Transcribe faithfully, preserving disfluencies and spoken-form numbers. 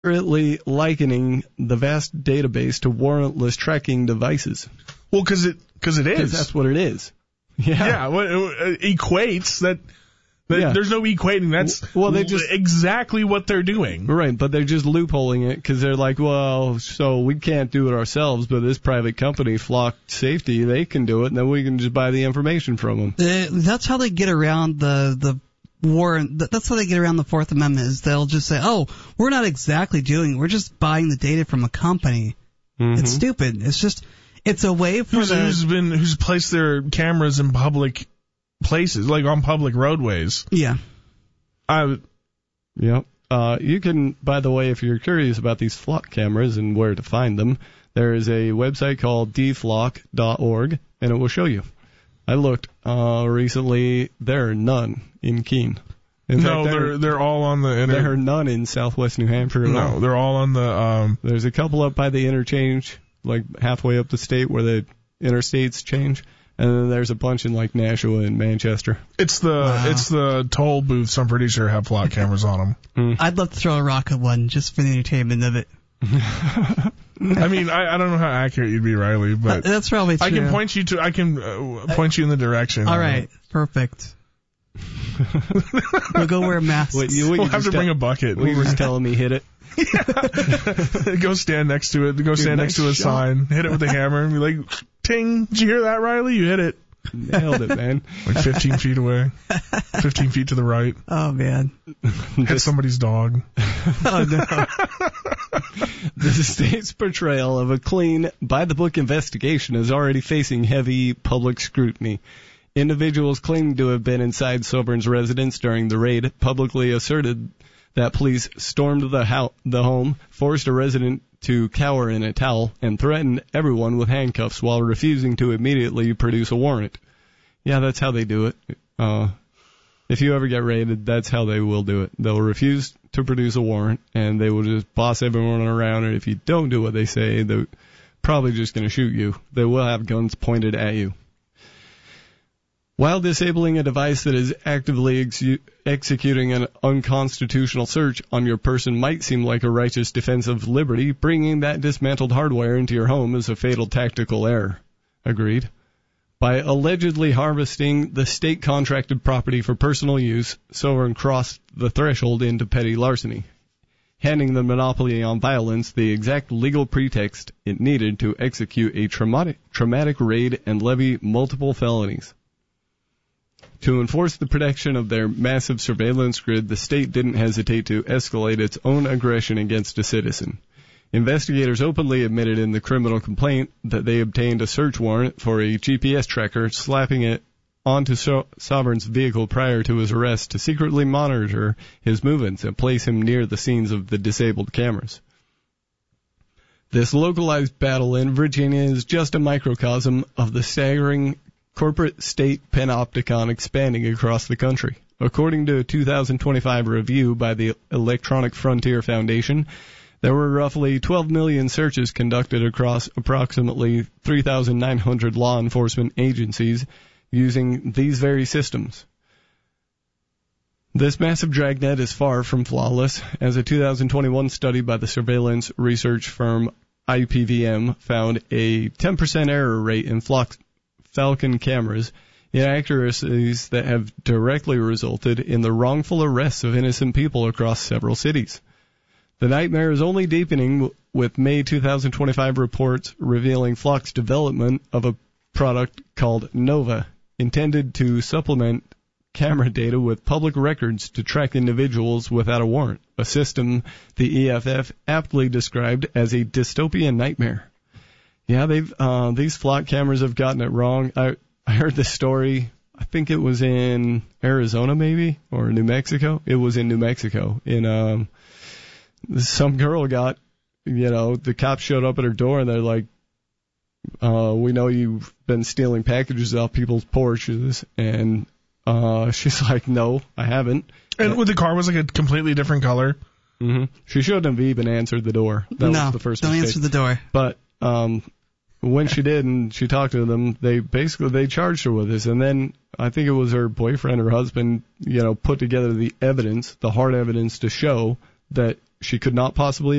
accurately likening the vast database to warrantless tracking devices. Well, because it, cause it is. Because that's what it is. Yeah. Yeah, well, it equates that. That Yeah. There's no equating. That's well, they just exactly what they're doing. Right, but they're just loopholing it because they're like, well, so we can't do it ourselves, but this private company, Flock Safety, they can do it, and then we can just buy the information from them. Uh, that's how they get around the the warrant. That's how they get around the Fourth Amendment. Is they'll just say, oh, we're not exactly doing it. We're just buying the data from a company. Mm-hmm. It's stupid. It's just it's a way for who's, the who's been who's placed their cameras in public places, like on public roadways. Yeah. I, yep. Uh, you can, by the way, if you're curious about these Flock cameras and where to find them, there is a website called d flock dot org, and it will show you. I looked uh, recently. There are none in Keene. In no, fact, they're they're all on the inter- there are none in Southwest New Hampshire at no, all. they're all on the. Um, There's a couple up by the interchange, like halfway up the state where the interstates change. And then there's a bunch in like Nashua and Manchester. It's the Wow. it's the toll booths. I'm pretty sure have Flock cameras on them. Mm. I'd love to throw a rock at one just for the entertainment of it. I mean, I, I don't know how accurate you'd be, Riley, but That's probably true. I can point you to. I can uh, point you in the direction. All right, perfect. We'll go wear masks. Wait, you, what, We'll you have to just bring tell- a bucket. What, you just telling me hit it? Go stand next to it. Go stand nice next to a shot. sign. Hit it with a hammer and be like, ting. Did you hear that, Riley? You hit it. Nailed it, man. Like fifteen feet away. fifteen feet to the right. Oh man. Hit somebody's dog. Oh no. The state's portrayal of a clean, by-the-book investigation is already facing heavy public scrutiny. Individuals claiming to have been inside Sobern's residence during the raid publicly asserted that police stormed the, ho- the home, forced a resident to cower in a towel, and threatened everyone with handcuffs while refusing to immediately produce a warrant. Yeah, that's how they do it. Uh, if you ever get raided, that's how they will do it. They'll refuse to produce a warrant, and they will just boss everyone around, and if you don't do what they say, they're probably just going to shoot you. They will have guns pointed at you. While disabling a device that is actively ex- executing an unconstitutional search on your person might seem like a righteous defense of liberty, bringing that dismantled hardware into your home is a fatal tactical error. Agreed. By allegedly harvesting the state-contracted property for personal use, Sobern crossed the threshold into petty larceny, handing the monopoly on violence the exact legal pretext it needed to execute a traumatic, traumatic raid and levy multiple felonies. To enforce the protection of their massive surveillance grid, the state didn't hesitate to escalate its own aggression against a citizen. Investigators openly admitted in the criminal complaint that they obtained a search warrant for a G P S tracker, slapping it onto so- Sobern's vehicle prior to his arrest to secretly monitor his movements and place him near the scenes of the disabled cameras. This localized battle in Virginia is just a microcosm of the staggering corporate state panopticon expanding across the country. According to a two thousand twenty-five review by the Electronic Frontier Foundation, there were roughly twelve million searches conducted across approximately three thousand nine hundred law enforcement agencies using these very systems. This massive dragnet is far from flawless, as a two thousand twenty-one study by the surveillance research firm I P V M found a ten percent error rate in Flock Falcon cameras, inaccuracies that have directly resulted in the wrongful arrests of innocent people across several cities. The nightmare is only deepening with May two thousand twenty-five reports revealing Flock's development of a product called Nova, intended to supplement camera data with public records to track individuals without a warrant, a system the E F F aptly described as a dystopian nightmare. Yeah, they've uh, these Flock cameras have gotten it wrong. I, I heard this story, I think it was in Arizona maybe, or New Mexico. It was in New Mexico. In um, some girl got, you know, the cops showed up at her door and they're like, uh, we know you've been stealing packages off people's porches. And uh, she's like, no, I haven't. And with the car was like a completely different color. Mm-hmm. She shouldn't have even answered the door. That no, was the first don't mistake. answer the door. But um, when she did and she talked to them, they basically they charged her with this. And then I think it was her boyfriend or husband, you know, put together the evidence, the hard evidence to show that she could not possibly